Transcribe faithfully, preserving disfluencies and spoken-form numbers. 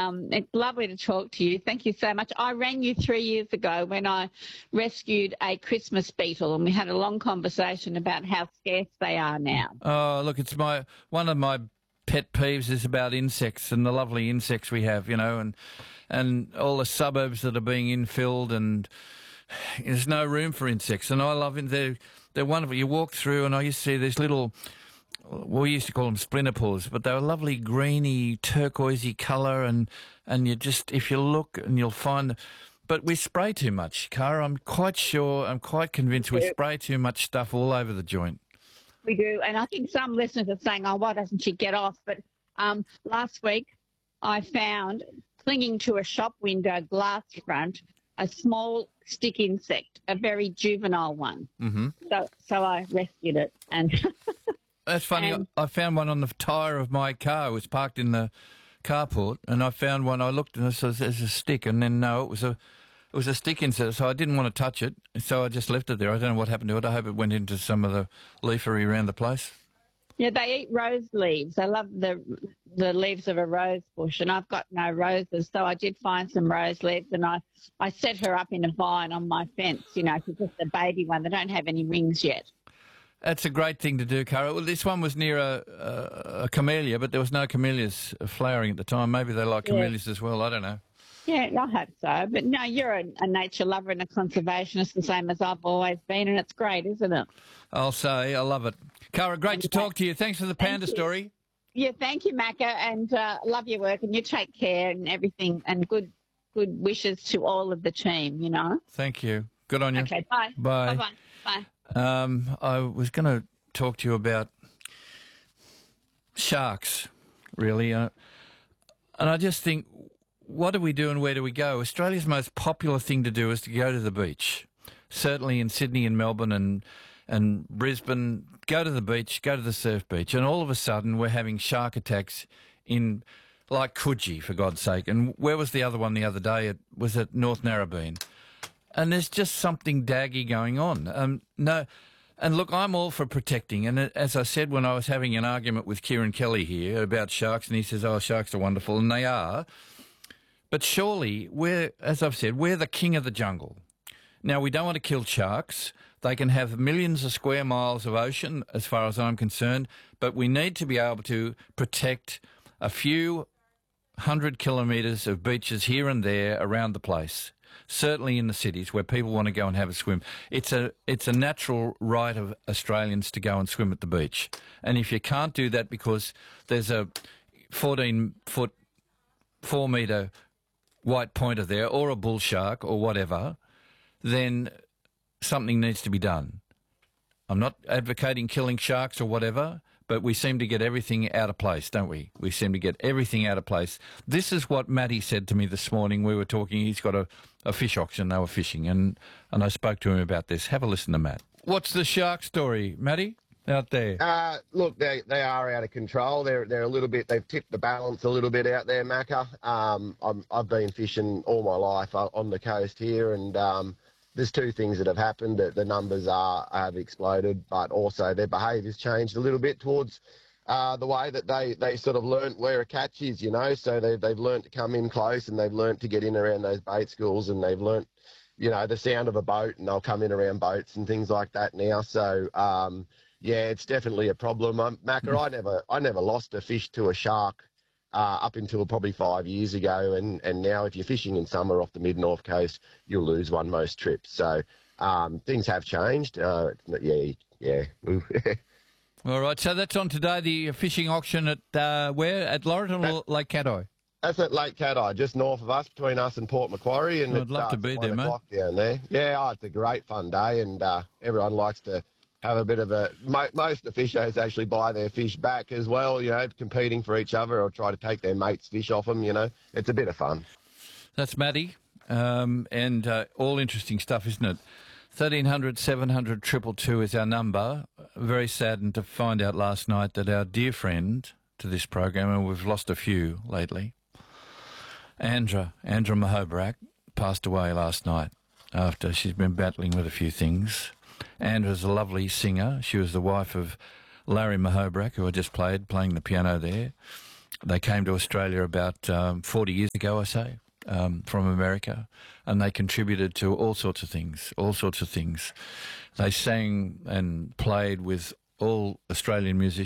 Um, it's lovely to talk to you. Thank you so much. I rang you three years ago when I rescued a Christmas beetle, and we had a long conversation about how scarce they are now. Oh, look, it's my one of my pet peeves is about insects and the lovely insects we have, you know, and and all the suburbs that are being infilled, and there's no room for insects. And I love it. They're, they're wonderful. You walk through and I used to see these little, we used to call them splinterpores, but they were lovely greeny, turquoisey colour, and, and you just, if you look and you'll find, but we spray too much, Cara. I'm quite sure, I'm quite convinced we spray too much stuff all over the joint. We do, and I think some listeners are saying, oh, why doesn't she get off? But um, last week I found, clinging to a shop window glass front, a small stick insect, a very juvenile one. Mm-hmm. So so I rescued it. And That's funny. and, I found one on the tyre of my car. It was parked in the carport, and I found one. I looked and it says there's a stick, and then no, it was a it was a stick insect, so I didn't want to touch it, so I just left it there. I don't know what happened to it. I hope it went into some of the leafery around the place. Yeah, they eat rose leaves. I love the the leaves of a rose bush, and I've got no roses, so I did find some rose leaves, and I, I set her up in a vine on my fence, you know, she's just a baby one. They don't have any rings yet. That's a great thing to do, Cara. Well, this one was near a, a, a camellia, but there was no camellias flowering at the time. Maybe they like camellias yeah. as well. I don't know. Yeah, I hope so. But no, you're a, a nature lover and a conservationist, the same as I've always been, and it's great, isn't it? I'll say, I love it. Cara, great to talk to you. Thanks for the panda story. Yeah, thank you, Macca, and uh, love your work, and you take care and everything, and good good wishes to all of the team, you know. Thank you. Good on you. Okay, bye. Bye. Bye-bye. Bye. Um, I was going to talk to you about sharks, really, uh, and I just think, what do we do and where do we go? Australia's most popular thing to do is to go to the beach. Certainly in Sydney and Melbourne and and Brisbane, go to the beach, go to the surf beach, and all of a sudden we're having shark attacks in, like Coogee, for God's sake. And where was the other one the other day? It was at North Narrabeen. And there's just something daggy going on. Um, no, and look, I'm all for protecting. And as I said when I was having an argument with Kieran Kelly here about sharks, and he says, oh, sharks are wonderful, and they are. But surely, we're, as I've said, we're the king of the jungle. Now, we don't want to kill sharks. They can have millions of square miles of ocean, as far as I'm concerned, but we need to be able to protect a few hundred kilometres of beaches here and there around the place, certainly in the cities where people want to go and have a swim. It's a it's a natural right of Australians to go and swim at the beach. And if you can't do that because there's a fourteen-foot, four-metre white pointer there, or a bull shark or whatever, then something needs to be done. I'm not advocating killing sharks or whatever, but we seem to get everything out of place, don't we? We seem to get everything out of place. This is what Matty said to me this morning. We were talking, he's got a, a fish auction, they were fishing, and, and I spoke to him about this. Have a listen to Matt. What's the shark story, Matty, out there? Uh, look, they they are out of control. They're they're a little bit, they've tipped the balance a little bit out there, Macca. Um, I'm, I've been fishing all my life on the coast here, and um, there's two things that have happened. The, the numbers are have exploded, but also their behaviour's changed a little bit towards uh, the way that they, they sort of learnt where a catch is, you know. So they, they've learnt to come in close, and they've learnt to get in around those bait schools, and they've learnt, you know, the sound of a boat, and they'll come in around boats and things like that now. So, um, yeah, it's definitely a problem. Um, Macca, I never I never lost a fish to a shark Uh, up until probably five years ago, and, and now if you're fishing in summer off the mid-north coast, you'll lose one most trips. So um, things have changed. Uh, yeah, yeah. All right, so that's on today, the fishing auction at uh, where? At Laurelton or Lake Cat-Eye? That's at Lake Cat-Eye, just north of us, between us and Port Macquarie. And I'd love to be there, mate. Down there. Yeah, oh, it's a great fun day, and uh, everyone likes to have a bit of a... Mo most officios actually buy their fish back as well, you know, competing for each other, or try to take their mates' fish off them, you know. It's a bit of fun. That's Matty, um, and uh, all interesting stuff, isn't it? thirteen hundred, seven hundred, two two two is our number. Very saddened to find out last night that our dear friend to this program, and we've lost a few lately, Andra, Andra Mahobrak, passed away last night after she's been battling with a few things. Andra's a lovely singer. She was the wife of Larry Mahobrak, who I just played, playing the piano there. They came to Australia about um, forty years ago, I say, um, from America, and they contributed to all sorts of things, all sorts of things. They sang and played with all Australian musicians.